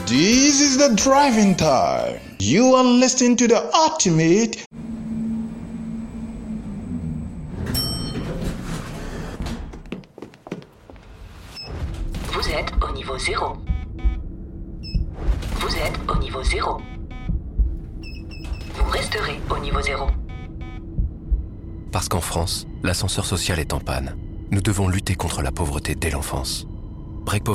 This is the driving time. You are listening to the ultimate. Vous êtes au niveau 0. Vous êtes au niveau 0. Vous resterez au niveau 0. Parce qu'en France, l'ascenseur social est en panne. Nous devons lutter contre la pauvreté dès l'enfance. Breakpoint